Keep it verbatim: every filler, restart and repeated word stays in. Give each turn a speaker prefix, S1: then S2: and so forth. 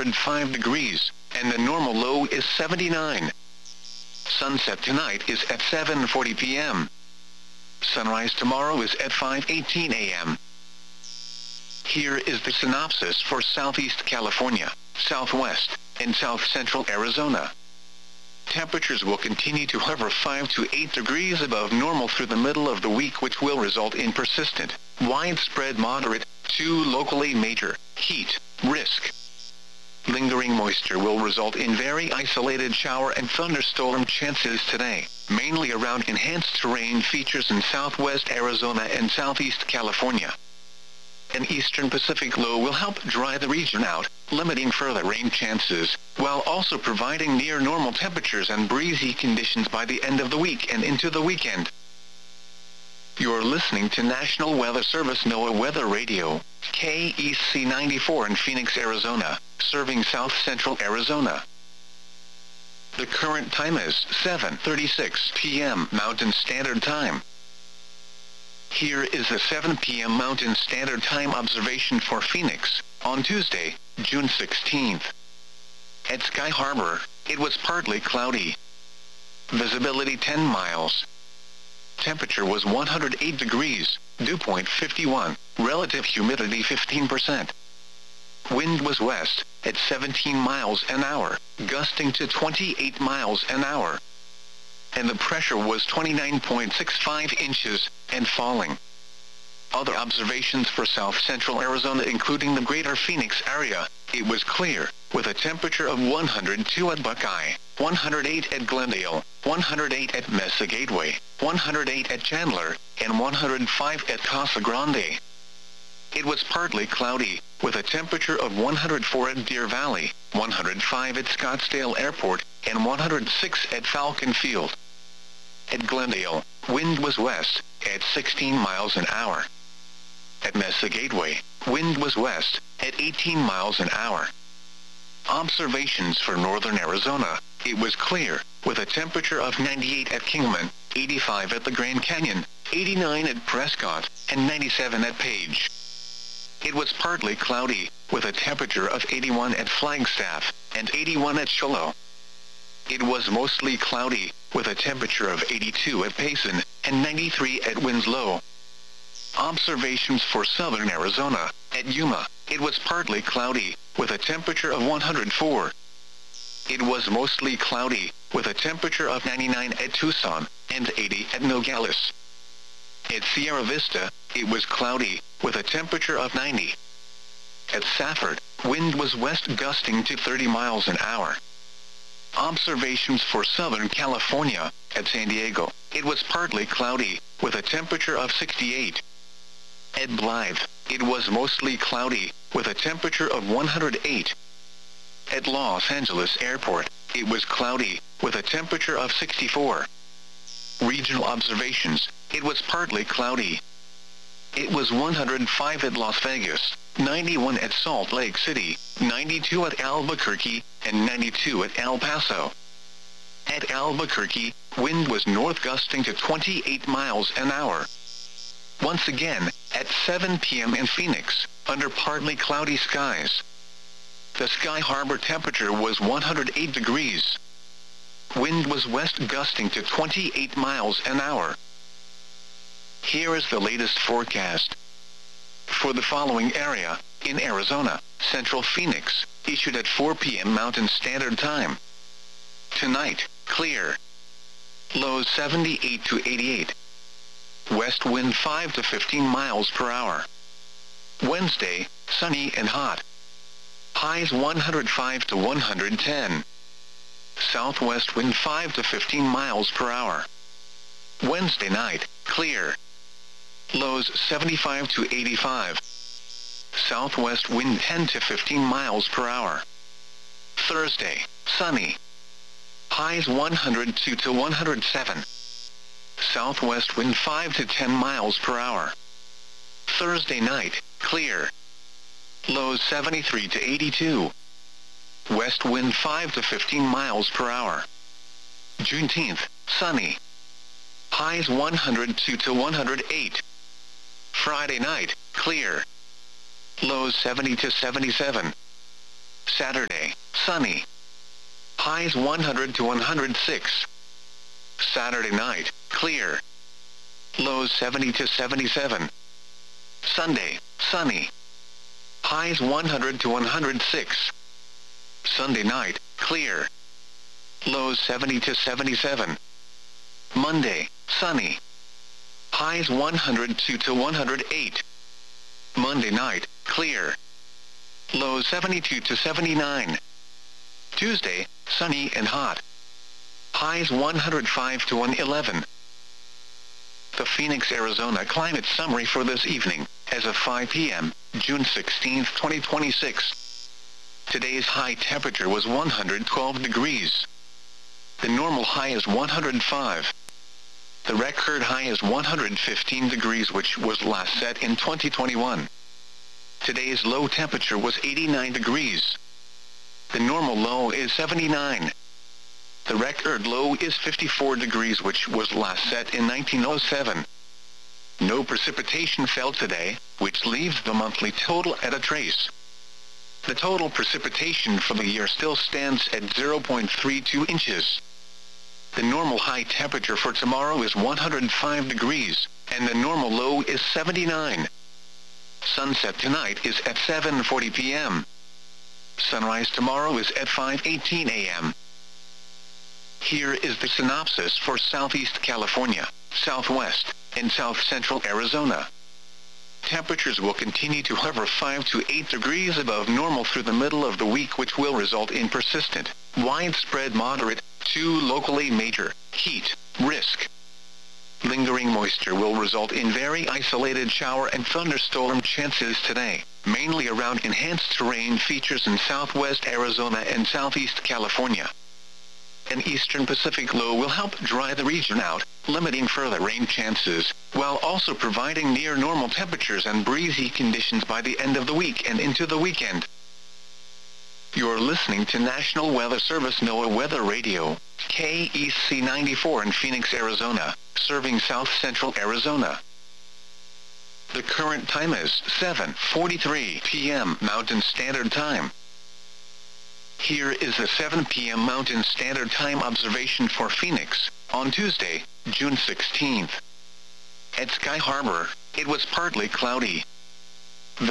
S1: hundred five degrees, and the normal low is seventy-nine. Sunset tonight is at seven forty p m Sunrise tomorrow is at five eighteen a m Here is the synopsis for Southeast California, Southwest, and South Central Arizona. Temperatures will continue to hover five to eight degrees above normal through the middle of the week, which will result in persistent, widespread moderate, to locally major, heat risk. Lingering moisture will result in very isolated shower and thunderstorm chances today, mainly around enhanced terrain features in southwest Arizona and southeast California. An eastern Pacific low will help dry the region out, limiting further rain chances, while also providing near normal temperatures and breezy conditions by the end of the week and into the weekend. You're listening to National Weather Service NOAA Weather Radio, K E C ninety-four in Phoenix, Arizona, serving south central Arizona. The current time is seven thirty-six p m Mountain Standard Time. Here is the seven p m Mountain Standard Time observation for Phoenix, on Tuesday, June sixteenth. At Sky Harbor, it was partly cloudy. Visibility ten miles. Temperature was one hundred eight degrees, dew point fifty-one, relative humidity fifteen percent. Wind was west, at seventeen miles an hour, gusting to twenty-eight miles an hour. And the pressure was twenty-nine point six five inches, and falling. Other observations for south central Arizona, including the greater Phoenix area, it was clear, with a temperature of one hundred two at Buckeye, one hundred eight at Glendale, one hundred eight at Mesa Gateway, one hundred eight at Chandler, and one hundred five at Casa Grande. It was partly cloudy, with a temperature of one hundred four at Deer Valley, one hundred five at Scottsdale Airport, and one hundred six at Falcon Field. At Glendale, wind was west, at sixteen miles an hour. At Mesa Gateway, wind was west, at eighteen miles an hour. Observations for northern Arizona, it was clear, with a temperature of ninety-eight at Kingman, eighty-five at the Grand Canyon, eighty-nine at Prescott, and ninety-seven at Page. It was partly cloudy, with a temperature of eighty-one at Flagstaff, and eighty-one at Shiloh. It was mostly cloudy, with a temperature of eighty-two at Payson, and ninety-three at Winslow. Observations for southern Arizona, at Yuma, it was partly cloudy, with a temperature of one hundred four. It was mostly cloudy, with a temperature of ninety-nine at Tucson, and eighty at Nogales. At Sierra Vista, it was cloudy, with a temperature of ninety. At Safford, wind was west gusting to thirty miles an hour. Observations for southern California, at San Diego, it was partly cloudy, with a temperature of sixty-eight. At Blythe, it was mostly cloudy, with a temperature of one hundred eight. At Los Angeles Airport, it was cloudy, with a temperature of sixty-four. Regional observations, it was partly cloudy. It was one hundred five at Las Vegas, ninety-one at Salt Lake City, ninety-two at Albuquerque, and ninety-two at El Paso. At Albuquerque, wind was north gusting to twenty-eight miles an hour. Once again, at seven p m in Phoenix, under partly cloudy skies. The Sky Harbor temperature was one hundred eight degrees. Wind was west gusting to twenty-eight miles an hour. Here is the latest forecast. For the following area, in Arizona, Central Phoenix, issued at four p m Mountain Standard Time. Tonight, clear. Lows seventy-eight to eighty-eight. West wind five to fifteen miles per hour. Wednesday, sunny and hot. Highs one hundred five to one hundred ten. Southwest wind five to fifteen miles per hour. Wednesday night, clear. Lows seventy-five to eighty-five. Southwest wind ten to fifteen miles per hour. Thursday, sunny. Highs one hundred two to one hundred seven. Southwest wind five to ten miles per hour. Thursday night, clear. Lows seventy-three to eighty-two. West wind five to fifteen miles per hour. Juneteenth, sunny. Highs one hundred two to one hundred eight. Friday night, clear. Lows seventy to seventy-seven. Saturday, sunny. Highs one hundred to one hundred six. Saturday night, clear. Lows seventy to seventy-seven. Sunday, sunny. Highs one hundred to one hundred six. Sunday night, clear. Lows seventy to seventy-seven. Monday, sunny. Highs one hundred two to one hundred eight. Monday night, clear. Lows seventy-two to seventy-nine. Tuesday, sunny and hot. Highs one hundred five to one hundred eleven. The Phoenix, Arizona climate summary for this evening, as of five p m, June sixteenth, twenty twenty-six. Today's high temperature was one hundred twelve degrees. The normal high is one hundred five. The record high is one hundred fifteen degrees, which was last set in twenty twenty-one. Today's low temperature was eighty-nine degrees. The normal low is seventy-nine. The record low is fifty-four degrees, which was last set in nineteen oh seven. No precipitation fell today, which leaves the monthly total at a trace. The total precipitation for the year still stands at zero point three two inches. The normal high temperature for tomorrow is one hundred five degrees, and the normal low is seventy-nine. Sunset tonight is at seven forty p m Sunrise tomorrow is at five eighteen a m Here is the synopsis for Southeast California, Southwest, and South Central Arizona. Temperatures will continue to hover five to eight degrees above normal through the middle of the week, which will result in persistent, widespread moderate, to locally major, heat risk. Lingering moisture will result in very isolated shower and thunderstorm chances today, mainly around enhanced terrain features in southwest Arizona and southeast California. An eastern Pacific low will help dry the region out, limiting further rain chances, while also providing near normal temperatures and breezy conditions by the end of the week and into the weekend. You're listening to National Weather Service NOAA Weather Radio, K E C ninety-four in Phoenix, Arizona, serving South Central Arizona. The current time is seven forty-three p m Mountain Standard Time. Here is the seven p m Mountain Standard Time observation for Phoenix, on Tuesday, June sixteenth. At Sky Harbor, it was partly cloudy,